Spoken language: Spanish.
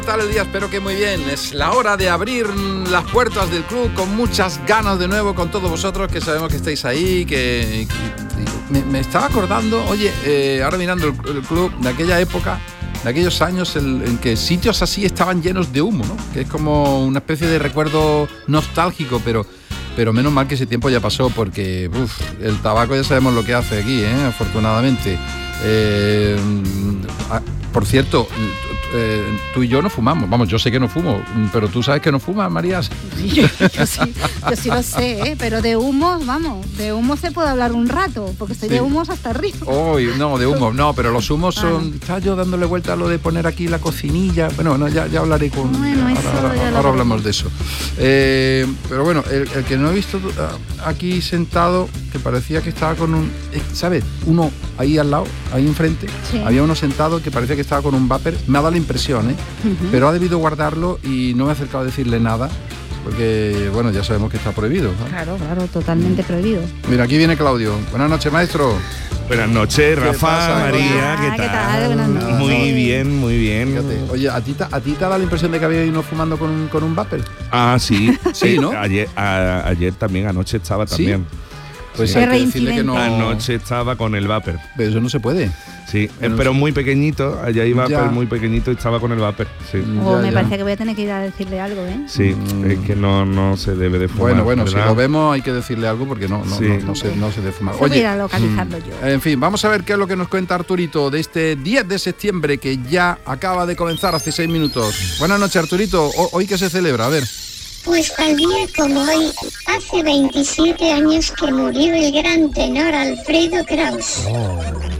¿Qué tal el día? Espero que muy bien. Es la hora de abrir las puertas del club con muchas ganas de nuevo con todos vosotros, que sabemos que estáis ahí, que me estaba acordando, oye, ahora mirando el club de aquella época, de aquellos años en que sitios así estaban llenos de humo, ¿no? Que es como una especie de recuerdo nostálgico, pero menos mal que ese tiempo ya pasó, porque el tabaco ya sabemos lo que hace aquí, afortunadamente. Por cierto, tú y yo no fumamos. Vamos, yo sé que no fumo, pero tú sabes que no fumas, María. Yo sí lo sé, pero de humos, vamos, de humos se puede hablar un rato, porque estoy de humos hasta arriba. No, de humos, no, pero los humos son... Estaba yo dándole vuelta a lo de poner aquí la cocinilla. Bueno, no, ya hablaré con... Bueno, ahora hablamos de eso. Pero bueno, el que no he visto aquí sentado, que parecía que estaba con un... ¿Sabes? Uno ahí al lado, ahí enfrente, sí. Había uno sentado que parecía que estaba con un vapor. Me ha dado la impresión, pero ha debido guardarlo y no me he acercado a decirle nada, porque, bueno, ya sabemos que está prohibido, ¿no? Claro, totalmente prohibido. Mira, aquí viene Claudio. Buenas noches, maestro. Buenas noches, Rafa, pasa, María, ¿qué tal? Buenas noches. Muy bien. Fíjate. Oye, ¿a ti te ha dado la impresión de que había uno fumando con un vapor? Ah, sí. Sí, ¿no? Ayer también, anoche estaba también. ¿Sí? Pues hay que decirle que no... Anoche estaba con el vapor. Pero eso no se puede. Sí, pero muy pequeñito, allá iba muy pequeñito y estaba con el vapor. Sí. Me parece que voy a tener que ir a decirle algo, ¿eh? Sí, es que no se debe de fumar. Bueno, si lo vemos hay que decirle algo porque no se debe fumar. Oye, voy a ir a localizarlo yo. En fin, vamos a ver qué es lo que nos cuenta Arturito de este 10 de septiembre que ya acaba de comenzar hace 6 minutos. Buenas noches, Arturito. ¿Hoy qué se celebra? A ver. Pues tal día como hoy, hace 27 años que murió el gran tenor Alfredo Kraus.